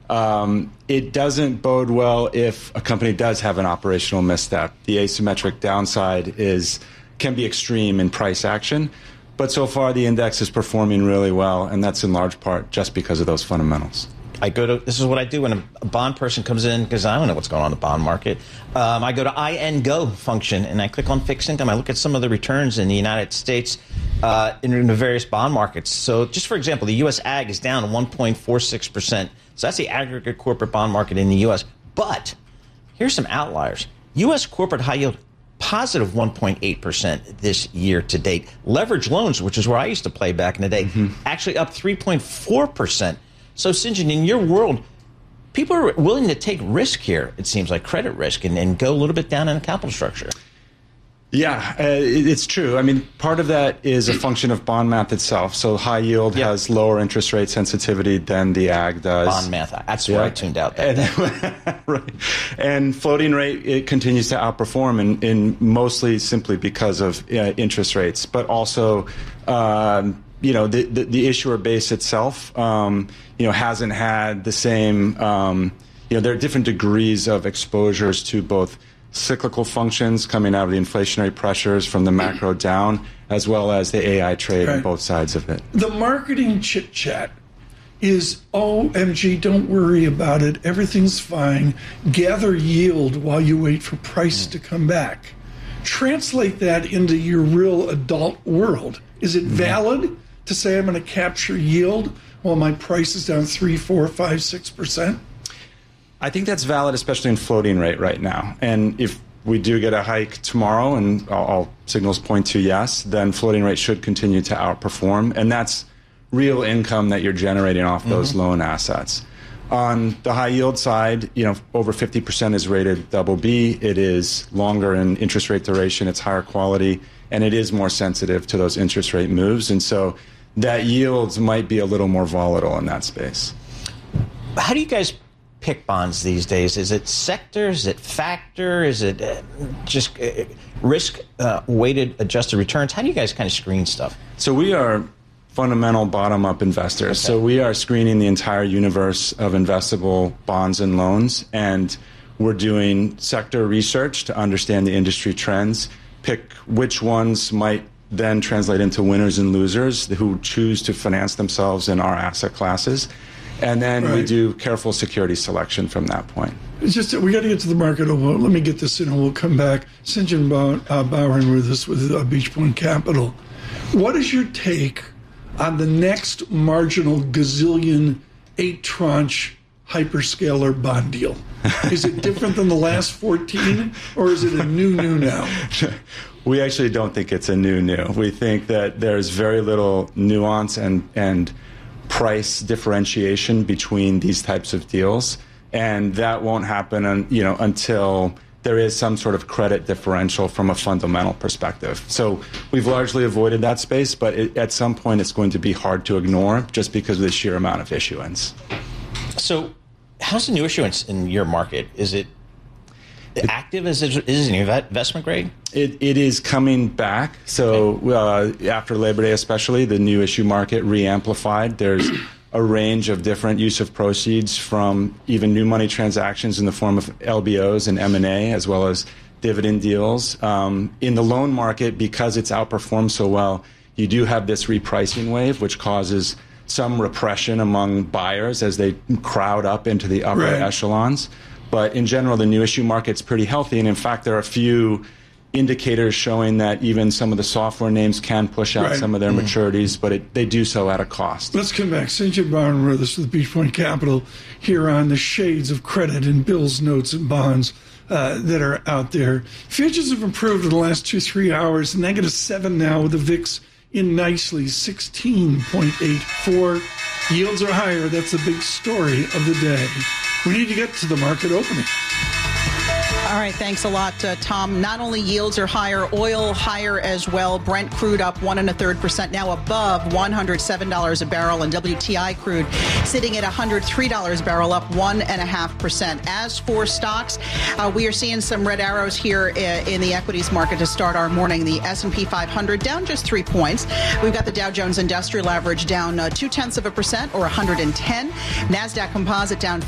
It doesn't bode well if a company does have an operational misstep. The asymmetric downside can be extreme in price action, but so far the index is performing really well, and that's in large part just because of those fundamentals. This is what I do when a bond person comes in, because I don't know what's going on in the bond market. I go to INGO function, and I click on fixed income. I look at some of the returns in the United States in the various bond markets. So just for example, the U.S. Ag is down 1.46%. So that's the aggregate corporate bond market in the U.S. But here's some outliers. U.S. corporate high yield, positive 1.8% this year to date. Leverage loans, which is where I used to play back in the day, actually up 3.4%. So, St. John, in your world, people are willing to take risk here, it seems like, credit risk, and go a little bit down in the capital structure. Yeah, it's true. I mean, part of that is a function of bond math itself. So high yield has lower interest rate sensitivity than the ag does. Bond math. That's where I tuned out. Right. And floating rate, it continues to outperform in mostly simply because of interest rates, but also the issuer base itself, hasn't had the same, there are different degrees of exposures to both cyclical functions coming out of the inflationary pressures from the macro down, as well as the AI trade on both sides of it. The marketing chit-chat is, OMG, don't worry about it. Everything's fine. Gather yield while you wait for price to come back. Translate that into your real adult world. Is it valid to say I'm going to capture yield while my price is down 3, 4, 5, 6%? I think that's valid, especially in floating rate right now. And if we do get a hike tomorrow, and all signals point to yes, then floating rate should continue to outperform. And that's real income that you're generating off those loan assets. On the high yield side, over 50% is rated BB. It is longer in interest rate duration. It's higher quality, and it is more sensitive to those interest rate moves. And so that yields might be a little more volatile in that space. How do you guys pick bonds these days? Is it sector? Is it factor? Is it just risk weighted adjusted returns? How do you guys kind of screen stuff? So we are fundamental bottom-up investors. Okay. So we are screening the entire universe of investable bonds and loans, and we're doing sector research to understand the industry trends, pick which ones might then translate into winners and losers who choose to finance themselves in our asset classes. And then we do careful security selection from that point. It's just we got to get to the market. Let me get this in, and we'll come back. St. John Bowern with us with Beach Point Capital. What is your take on the next marginal gazillion 8-tranche hyperscaler bond deal? Is it different than the last 14, or is it a new now? We actually don't think it's a new. We think that there's very little nuance and price differentiation between these types of deals, and that won't happen until there is some sort of credit differential from a fundamental perspective. So we've largely avoided that space, but at some point it's going to be hard to ignore just because of the sheer amount of issuance. So how's the new issuance in your market? Is it active? Is it investment grade? It is coming back. So after Labor Day especially, the new issue market re-amplified. There's a range of different use of proceeds from even new money transactions in the form of LBOs and M&A, as well as dividend deals. In the loan market, because it's outperformed so well, you do have this repricing wave, which causes some repression among buyers as they crowd up into the upper echelons. But in general, the new issue market's pretty healthy. And in fact, there are a few indicators showing that even some of the software names can push out some of their maturities, but they do so at a cost. Let's come back. St. John Bowern with us with Beach Point Capital here on the shades of credit and bills, notes, and bonds that are out there. Futures have improved in the last 2-3 hours. -7 now with the VIX in nicely, 16.84. Yields are higher. That's the big story of the day. We need to get to the market opening. All right, thanks a lot, Tom. Not only yields are higher, oil higher as well. Brent crude up 1 1/3%, now above $107 a barrel, and WTI crude sitting at $103 a barrel, up 1.5%. As for stocks, we are seeing some red arrows here in the equities market to start our morning. The S&P 500 down just 3 points. We've got the Dow Jones Industrial Average down 0.2% or 110. NASDAQ Composite down